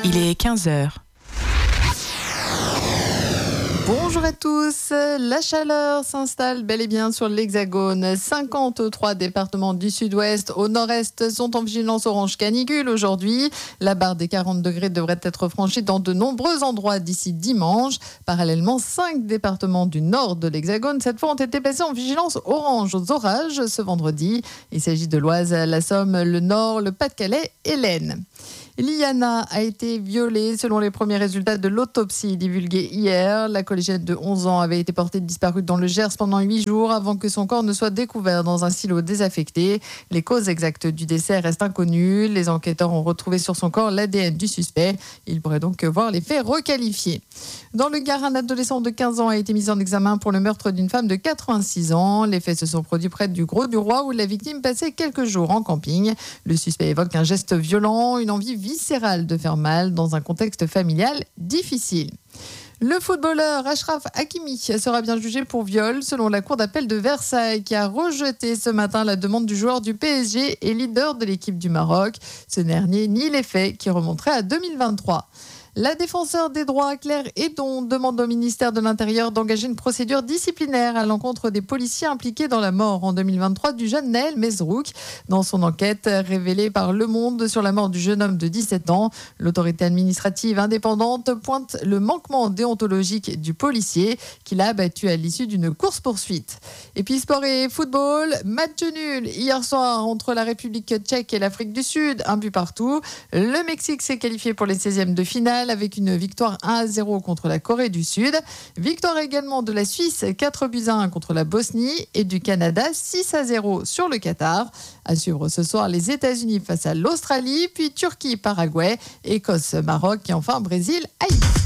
Il est 15 heures. Bonjour à tous, la chaleur s'installe bel et bien sur l'Hexagone. 53 départements du sud-ouest au nord-est sont en vigilance orange canicule aujourd'hui. La barre des 40 degrés devrait être franchie dans de nombreux endroits d'ici dimanche. Parallèlement, 5 départements du nord de l'Hexagone, cette fois, ont été placés en vigilance orange aux orages ce vendredi. Il s'agit de l'Oise, la Somme, le Nord, le Pas-de-Calais et l'Aisne. Liana a été violée selon les premiers résultats de l'autopsie divulguée hier. La collégienne de 11 ans avait été portée disparue dans le Gers pendant 8 jours avant que son corps ne soit découvert dans un silo désaffecté. Les causes exactes du décès restent inconnues. Les enquêteurs ont retrouvé sur son corps l'ADN du suspect. Ils pourraient donc voir les faits requalifiés. Dans le Gard, un adolescent de 15 ans a été mis en examen pour le meurtre d'une femme de 86 ans. Les faits se sont produits près du Gros-du-Roi où la victime passait quelques jours en camping. Le suspect évoque un geste violent, une envie viscérale de faire mal dans un contexte familial difficile. Le footballeur Achraf Hakimi sera bien jugé pour viol selon la cour d'appel de Versailles qui a rejeté ce matin la demande du joueur du PSG et leader de l'équipe du Maroc. Ce dernier nie les faits qui remonteraient à 2023. La défenseure des droits, Claire Hédon, demande au ministère de l'Intérieur d'engager une procédure disciplinaire à l'encontre des policiers impliqués dans la mort en 2023 du jeune Naël Mezrouk. Dans son enquête révélée par Le Monde sur la mort du jeune homme de 17 ans, l'autorité administrative indépendante pointe le manquement déontologique du policier qui l'a abattu à l'issue d'une course-poursuite. Et puis sport et football, match nul hier soir entre la République tchèque et l'Afrique du Sud, un but partout. Le Mexique s'est qualifié pour les 16e de finale avec une victoire 1-0 contre la Corée du Sud. Victoire également de la Suisse 4-1 contre la Bosnie et du Canada 6-0 sur le Qatar. À suivre ce soir les États-Unis face à l'Australie, puis Turquie, Paraguay, Écosse, Maroc et enfin Brésil, Haïti.